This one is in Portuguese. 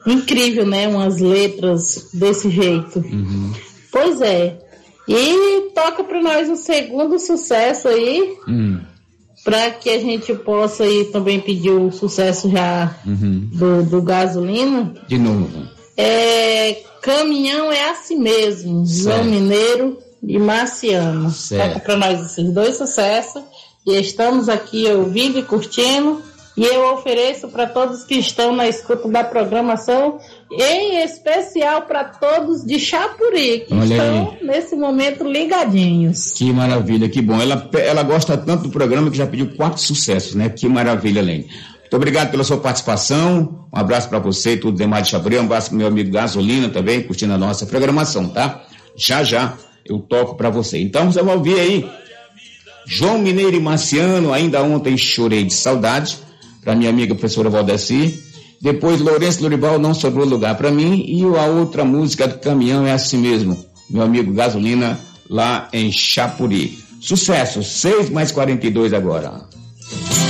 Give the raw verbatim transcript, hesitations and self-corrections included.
incrível, né? Umas letras desse jeito. Uhum. Pois é. E toca para nós um segundo sucesso aí, uhum. para que a gente possa aí também pedir o sucesso já uhum. do, do Gasolina. De novo. É, Caminhão é assim mesmo, João Mineiro e Marciano. Certo. Toca para nós esses dois sucessos. E estamos aqui ouvindo e curtindo. E eu ofereço para todos que estão na escuta da programação, em especial para todos de Chapuri, que Olha estão aí. Nesse momento ligadinhos. Que maravilha, que bom. Ela, ela gosta tanto do programa que já pediu quatro sucessos, né? Que maravilha, Lene. Muito obrigado pela sua participação. Um abraço para você e tudo demais de Chapuri. Um abraço para meu amigo Gasolina também, curtindo a nossa programação, tá? Já, já eu toco para você. Então você vai ouvir aí João Mineiro e Marciano, Ainda Ontem Chorei de Saudade, para minha amiga professora Valdeci. Depois Lourenço Lorival, Não Sobrou Lugar para Mim, e a outra música do Caminhão é assim mesmo, meu amigo Gasolina, lá em Chapuri. Sucesso, seis mais quarenta e dois agora.